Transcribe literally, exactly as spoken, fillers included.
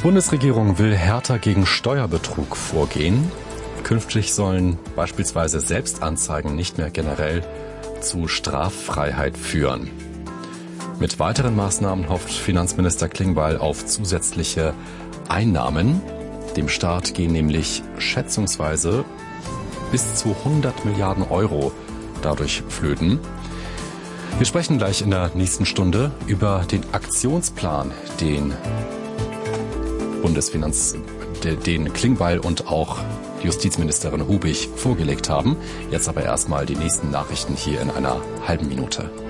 Bundesregierung will härter gegen Steuerbetrug vorgehen. Künftig sollen beispielsweise Selbstanzeigen nicht mehr generell zu Straffreiheit führen. Mit weiteren Maßnahmen hofft Finanzminister Klingbeil auf zusätzliche Einnahmen. Dem Staat gehen nämlich schätzungsweise bis zu hundert Milliarden Euro dadurch flöten. Wir sprechen gleich in der nächsten Stunde über den Aktionsplan, den Bundesfinanz, den Klingbeil und auch Justizministerin Hubig vorgelegt haben. Jetzt aber erstmal die nächsten Nachrichten hier in einer halben Minute.